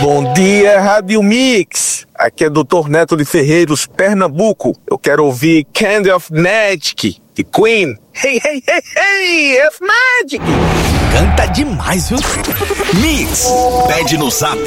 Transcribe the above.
Bom dia, Rádio Mix. Aqui é Dr. Neto de Ferreiros, Pernambuco. Eu quero ouvir Kind of Magic, de Queen. Hey, hey, hey, hey, it's magic! Canta demais, viu? Mix, pede no Zap